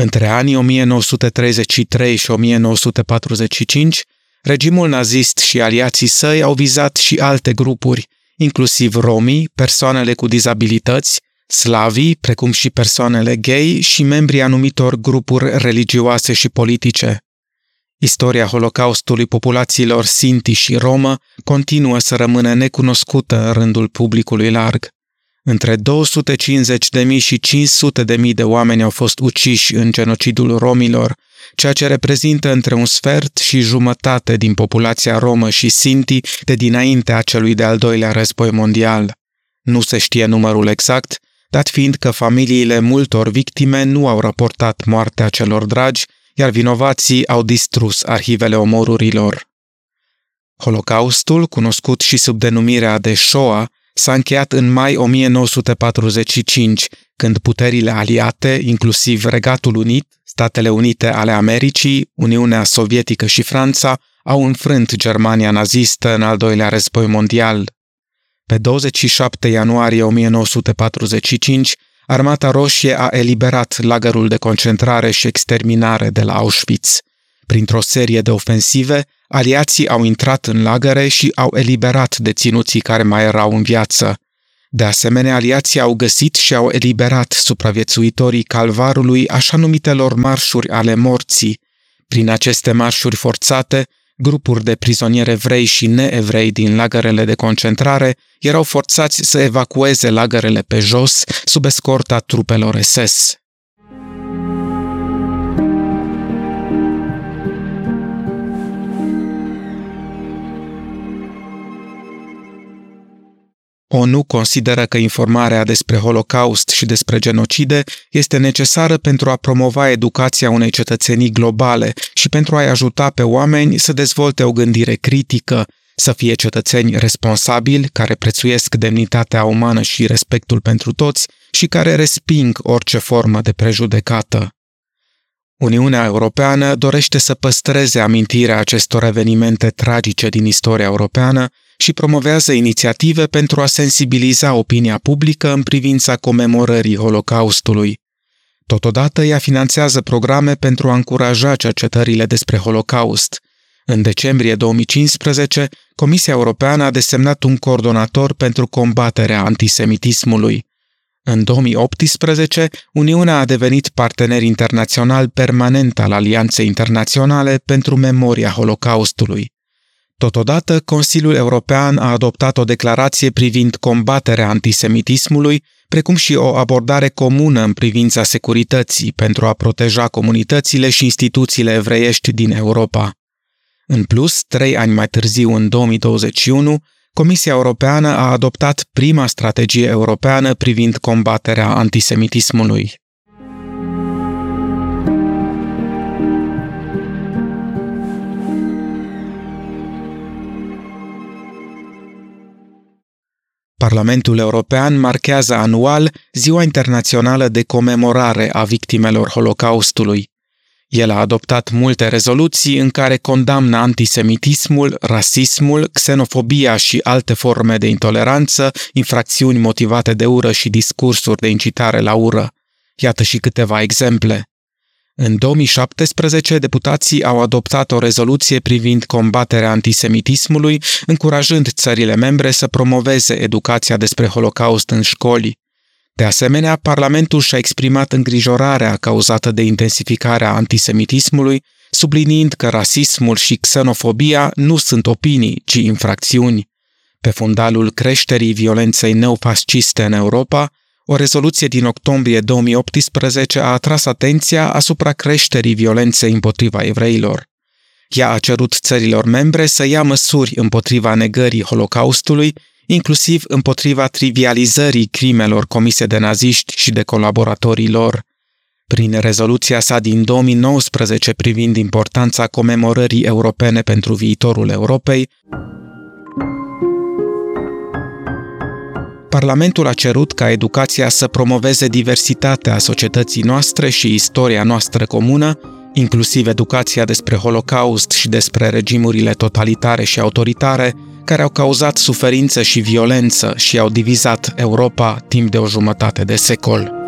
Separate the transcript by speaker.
Speaker 1: Între anii 1933 și 1945, regimul nazist și aliații săi au vizat și alte grupuri, inclusiv romii, persoanele cu dizabilități, slavii, precum și persoanele gay și membrii anumitor grupuri religioase și politice. Istoria Holocaustului populațiilor Sinti și Romă continuă să rămână necunoscută în rândul publicului larg. Între 250.000 și 500.000 de oameni au fost uciși în genocidul romilor, ceea ce reprezintă între un sfert și jumătate din populația romă și Sinti de dinaintea celui de-al doilea război mondial. Nu se știe numărul exact, dat fiind că familiile multor victime nu au raportat moartea celor dragi, iar vinovații au distrus arhivele omorurilor. Holocaustul, cunoscut și sub denumirea de Shoah, s-a încheiat în mai 1945, când puterile aliate, inclusiv Regatul Unit, Statele Unite ale Americii, Uniunea Sovietică și Franța, au înfrânt Germania nazistă în al doilea război mondial. Pe 27 ianuarie 1945, Armata Roșie a eliberat lagărul de concentrare și exterminare de la Auschwitz. Printr-o serie de ofensive, aliații au intrat în lagăre și au eliberat deținuții care mai erau în viață. De asemenea, aliații au găsit și au eliberat supraviețuitorii calvarului așa numitelor marșuri ale morții. Prin aceste marșuri forțate, grupuri de prizonieri evrei și neevrei din lagărele de concentrare erau forțați să evacueze lagărele pe jos sub escorta trupelor SS. ONU consideră că informarea despre Holocaust și despre genocide este necesară pentru a promova educația unei cetățenii globale și pentru a-i ajuta pe oameni să dezvolte o gândire critică, să fie cetățeni responsabili, care prețuiesc demnitatea umană și respectul pentru toți și care resping orice formă de prejudecată. Uniunea Europeană dorește să păstreze amintirea acestor evenimente tragice din istoria europeană și promovează inițiative pentru a sensibiliza opinia publică în privința comemorării Holocaustului. Totodată, ea finanțează programe pentru a încuraja cercetările despre Holocaust. În decembrie 2015, Comisia Europeană a desemnat un coordonator pentru combaterea antisemitismului. În 2018, Uniunea a devenit partener internațional permanent al Alianței Internaționale pentru Memoria Holocaustului. Totodată, Consiliul European a adoptat o declarație privind combaterea antisemitismului, precum și o abordare comună în privința securității pentru a proteja comunitățile și instituțiile evreiești din Europa. În plus, 3 ani mai târziu, în 2021, Comisia Europeană a adoptat prima strategie europeană privind combaterea antisemitismului. Parlamentul European marchează anual Ziua Internațională de Comemorare a Victimelor Holocaustului. El a adoptat multe rezoluții în care condamnă antisemitismul, rasismul, xenofobia și alte forme de intoleranță, infracțiuni motivate de ură și discursuri de incitare la ură. Iată și câteva exemple. În 2017, deputații au adoptat o rezoluție privind combaterea antisemitismului, încurajând țările membre să promoveze educația despre Holocaust în școli. De asemenea, Parlamentul și-a exprimat îngrijorarea cauzată de intensificarea antisemitismului, subliniind că rasismul și xenofobia nu sunt opinii, ci infracțiuni. Pe fundalul creșterii violenței neofasciste în Europa, o rezoluție din octombrie 2018 a atras atenția asupra creșterii violenței împotriva evreilor. Ea a cerut țărilor membre să ia măsuri împotriva negării Holocaustului, inclusiv împotriva trivializării crimelor comise de naziști și de colaboratorii lor. Prin rezoluția sa din 2019 privind importanța comemorării europene pentru viitorul Europei, Parlamentul a cerut ca educația să promoveze diversitatea societății noastre și istoria noastră comună, inclusiv educația despre Holocaust și despre regimurile totalitare și autoritare care au cauzat suferință și violență și au divizat Europa timp de o jumătate de secol.